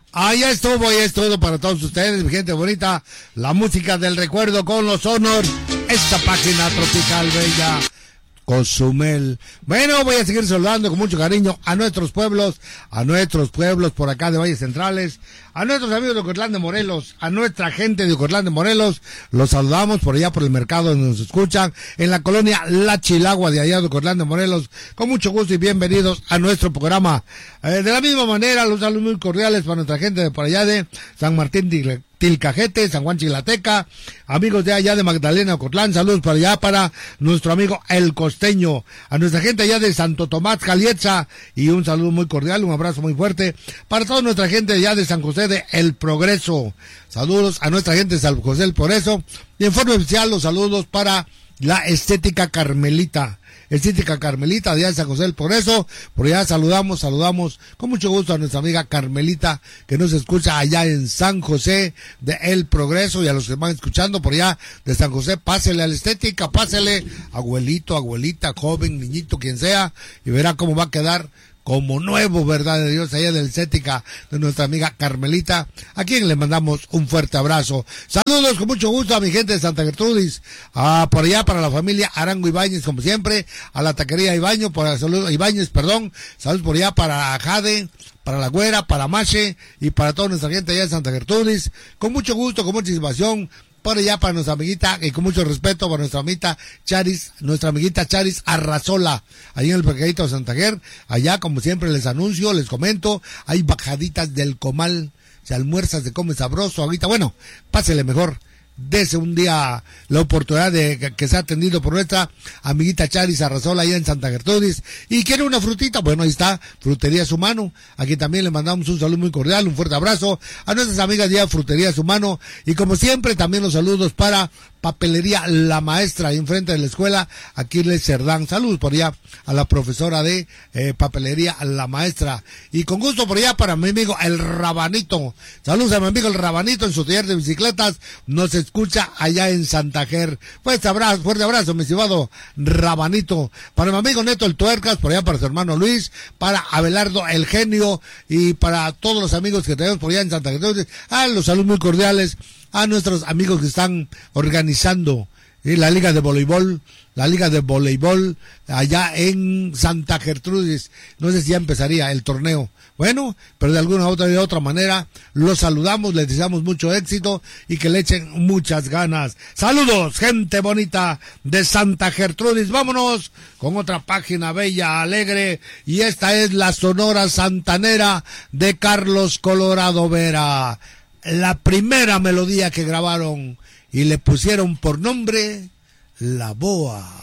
Ya es todo para todos ustedes, mi gente bonita. La música del recuerdo con los Honor. Esta página tropical bella. Cozumel. Bueno, voy a seguir saludando con mucho cariño a nuestros pueblos por acá de Valles Centrales, a nuestros amigos de Ocotlán de Morelos, a nuestra gente de Ocotlán de Morelos. Los saludamos por allá por el mercado donde nos escuchan, en la colonia La Chilagua de allá de Ocotlán de Morelos. Con mucho gusto y bienvenidos a nuestro programa. De la misma manera, los saludos muy cordiales para nuestra gente de por allá de San Martín de Tilcajete, San Juan Chilateca, amigos de allá de Magdalena, Ocotlán, saludos para allá para nuestro amigo El Costeño, a nuestra gente allá de Santo Tomás, Calietza, y un saludo muy cordial, un abrazo muy fuerte para toda nuestra gente allá de San José de El Progreso. Saludos a nuestra gente de San José del Progreso, y en forma oficial los saludos para la Estética Carmelita de allá de San José del Progreso. Por allá saludamos con mucho gusto a nuestra amiga Carmelita, que nos escucha allá en San José de El Progreso, y a los que van escuchando por allá de San José, pásele a la Estética, pásele, abuelito, abuelita, joven, niñito, quien sea, y verá cómo va a quedar como nuevo, verdad de Dios, allá de la Estética de nuestra amiga Carmelita, a quien le mandamos un fuerte abrazo. Saludos con mucho gusto a mi gente de Santa Gertrudis, por allá para la familia Arango Ibáñez, como siempre, a la taquería Ibáñez, saludos por allá para Jade, para la Güera, para Mache, y para toda nuestra gente allá de Santa Gertrudis, con mucho gusto, con mucha satisfacción. Por allá para nuestra amiguita, y con mucho respeto para nuestra amiguita Charis Arrazola, ahí en el mercadito de Santa Ger. Allá, como siempre les anuncio, les comento, hay bajaditas del comal, se almuerza, se come sabroso, ahorita, bueno, pásele mejor, dese un día la oportunidad de que sea atendido por nuestra amiguita Charis Arrazola allá en Santa Gertrudis, y quiere una frutita, bueno, ahí está, Frutería Su Mano. Aquí también le mandamos un saludo muy cordial, un fuerte abrazo a nuestras amigas de Frutería Su Mano, y como siempre también los saludos para Papelería La Maestra, ahí enfrente de la escuela Aquiles Cerdán. Saludos por allá a la profesora de Papelería La Maestra, y con gusto por allá para mi amigo el Rabanito. Saludos a mi amigo el Rabanito en su taller de bicicletas, nos escucha allá en Santa Ger. Fuerte abrazo, mi estimado Rabanito. Para mi amigo Neto el Tuercas, por allá para su hermano Luis, para Abelardo el Genio, y para todos los amigos que tenemos por allá en Santa Ger. Los saludos muy cordiales a nuestros amigos que están organizando la Liga de Voleibol allá en Santa Gertrudis. No sé si ya empezaría el torneo. Bueno, pero de alguna de otra manera los saludamos, les deseamos mucho éxito y que le echen muchas ganas. Saludos, gente bonita de Santa Gertrudis. Vámonos con otra página bella, alegre, y esta es la Sonora Santanera de Carlos Colorado Vera. La primera melodía que grabaron y le pusieron por nombre La Boa.